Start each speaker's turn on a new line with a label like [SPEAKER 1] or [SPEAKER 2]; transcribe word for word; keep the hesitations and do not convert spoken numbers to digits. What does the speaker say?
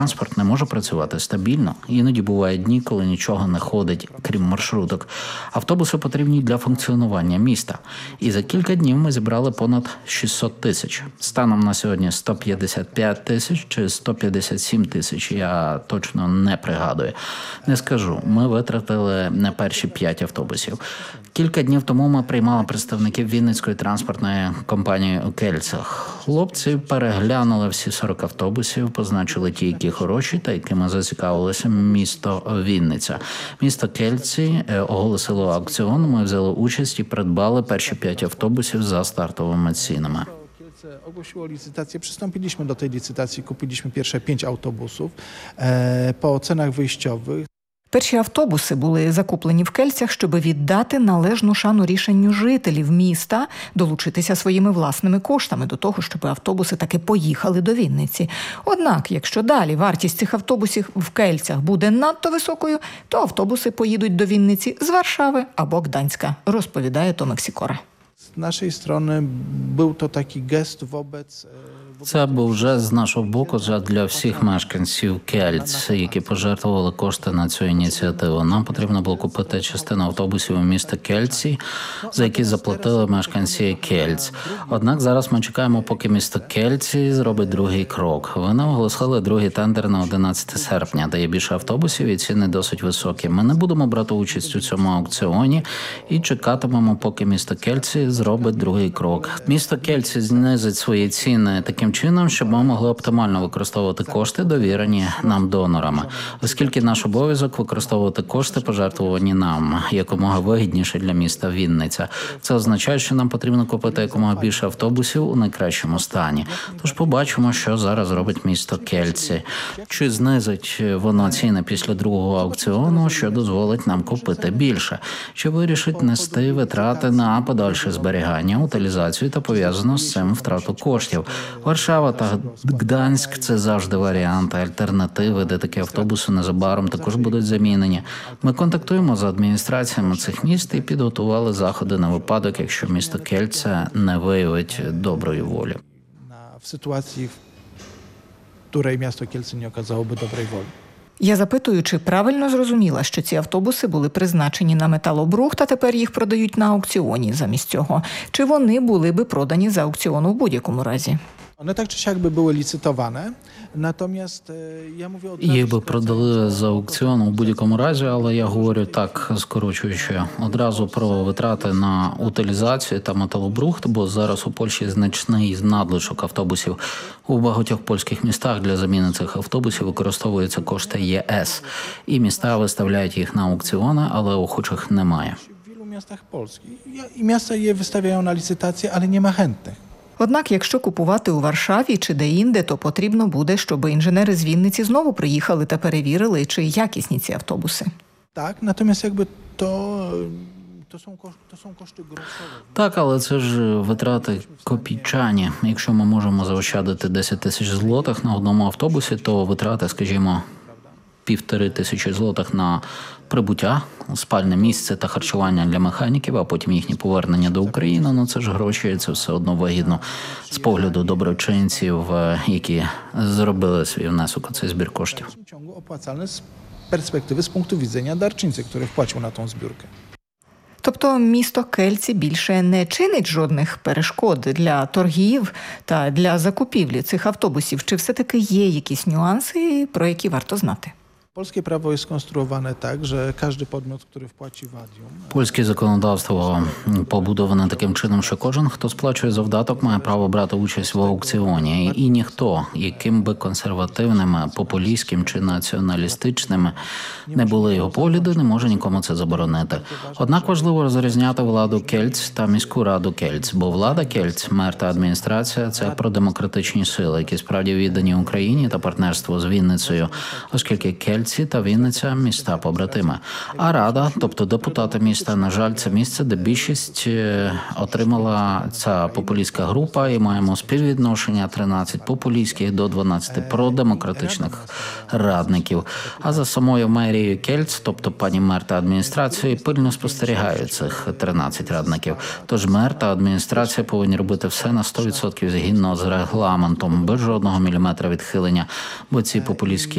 [SPEAKER 1] Транспорт не може працювати стабільно. Іноді бувають дні, коли нічого не ходить, крім маршруток. Автобуси потрібні для функціонування міста. І за кілька днів ми зібрали понад шістсот тисяч. Станом на сьогодні сто п'ятдесят п'ять тисяч чи сто п'ятдесят сім тисяч, я точно не пригадую. Не скажу, ми витратили не перші п'ять автобусів. Кілька днів тому ми приймали представників Вінницької транспортної компанії у Кельцях. Хлопці переглянули всі сорок автобусів, позначили ті, які хороші та якими зацікавилося місто Вінниця. Місто Кельці оголосило аукціон, ми взяли участь і придбали перші п'ять автобусів за стартовими цінами.
[SPEAKER 2] Ogłosiło licytację, przystąpiliśmy do tej licytacji, kupiliśmy pierwsze pięć autobusów e, po ocenach wyjściowych.
[SPEAKER 3] Перші автобуси були закуплені в Кельцях, щоб віддати належну шану рішенню жителів міста долучитися своїми власними коштами до того, щоб автобуси таки поїхали до Вінниці. Однак, якщо далі вартість цих автобусів в Кельцях буде надто високою, то автобуси поїдуть до Вінниці з Варшави або Гданська, розповідає Томик Сікора.
[SPEAKER 2] Z naszej strony był to taki gest wobec...
[SPEAKER 1] Це був жест з нашого боку для всіх мешканців Кельц, які пожертвували кошти на цю ініціативу. Нам потрібно було купити частину автобусів у місто Кельці, за які заплатили мешканці Кельц. Однак зараз ми чекаємо, поки місто Кельці зробить другий крок. Вони оголосили другий тендер на одинадцяте серпня, де є більше автобусів і ціни досить високі. Ми не будемо брати участь у цьому аукціоні і чекатимемо, поки місто Кельці зробить другий крок. Місто Кельці знизить свої ціни таким чином, щоб ми могли оптимально використовувати кошти, довірені нам донорами. Оскільки наш обов'язок використовувати кошти, пожертвовані нам, якомога вигідніше для міста Вінниця. Це означає, що нам потрібно купити якомога більше автобусів у найкращому стані. Тож побачимо, що зараз робить місто Кельці. Чи знизить воно ціни після другого аукціону, що дозволить нам купити більше? Чи вирішить нести витрати на подальше зберігання, утилізацію та пов'язану з цим втрату коштів? Варшава та Гданськ – це завжди варіанти, альтернативи, де такі автобуси незабаром також будуть замінені. Ми контактуємо з адміністраціями цих міст і підготували заходи на випадок, якщо місто Кельце не виявить доброї волі.
[SPEAKER 2] В ситуації, в której miasto Kielce nie okazałoby dobrej woli.
[SPEAKER 3] Я запитую, чи правильно зрозуміла, що ці автобуси були призначені на металобрухт, а тепер їх продають на аукціоні замість цього. Чи вони були би продані за аукціону в будь-якому разі?
[SPEAKER 2] One tak czy siak by były licytowane, natomiast ja mówię od razu...
[SPEAKER 1] Їх би продали за аукціон у будь-якому разі, але я говорю так, скорочуючи одразу про витрати на утилізацію та металобрухт, бо зараз у Польщі значний надлишок автобусів. У багатьох польських містах для заміни цих автобусів використовуються кошти ЄС. І міста виставляють їх на аукціони, але охочих немає.
[SPEAKER 2] W wielu miastach Polski i miasta je wystawiają na licytację, ale nie ma chętnych.
[SPEAKER 3] Однак, якщо купувати у Варшаві чи де-інде, то потрібно буде, щоб інженери з Вінниці знову приїхали та перевірили, чи якісні ці автобуси.
[SPEAKER 2] Так, natomiast jakby to... To są, to są koszty groszowe.
[SPEAKER 1] Так, але це ж витрати копійчані. Якщо ми можемо заощадити десять тисяч злотих на одному автобусі, то витрати, скажімо, півтори тисячі злотих на прибуття, спальне місце та харчування для механіків, а потім їхнє повернення до України, ну це ж гроші, це все одно вигідно з погляду доброчинців, які зробили свій внесок у цей збір коштів.
[SPEAKER 2] W ciągu opłacalne z perspektywy, z punktu widzenia darczyńcy, który wpłacił na tą zbiórkę.
[SPEAKER 3] Тобто місто Кельці більше не чинить жодних перешкод для торгів та для закупівлі цих автобусів? Чи все-таки є якісь нюанси, про які варто знати?
[SPEAKER 2] Polskie prawo jest skonstruowane tak, że każdy podmiot, który wpłaci wadium...
[SPEAKER 1] Польське законодавство побудоване таким чином, що кожен, хто сплачує завдаток, має право брати участь в аукціоні. І ніхто, яким би консервативними, популістським чи націоналістичними не були його погляди, не може нікому це заборонити. Однак важливо розрізняти владу Кельц та міську раду Кельц, бо влада Кельц, мер та адміністрація – це продемократичні сили, які справді віддані Україні та партнерству з Вінницею, оскільки Кельц та Вінниця – міста побратими. А Рада, тобто депутати міста, на жаль, це місце, де більшість отримала ця популістська група, і маємо співвідношення тринадцять популістських до дванадцяти продемократичних радників. А за самою мерією Кельц, тобто пані мер та адміністрацією, пильно спостерігають цих тринадцять радників. Тож мер та адміністрація повинні робити все на сто відсотків згідно з регламентом, без жодного міліметра відхилення, бо ці популістські